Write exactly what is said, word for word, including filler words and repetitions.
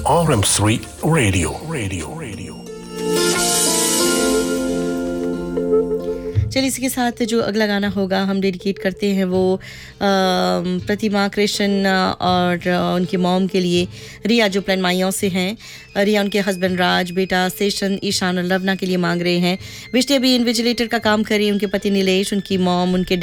R M three Radio. Radio. Radio. चलिए, इसी के साथ जो अगला गाना होगा हम डेडिकेट करते हैं वो अम, प्रतिमा कृष्ण और उनकी मॉम के लिए। रिया जो प्लान माइयों से हैं, रिया उनके हस्बैंड राज, बेटा सेशन, ईशान और लवना के लिए मांग रहे हैं। विष्टे भी इन्विजिलेटर का काम कर रही है, उनके पति नीलेश, उनकी मॉम, उनके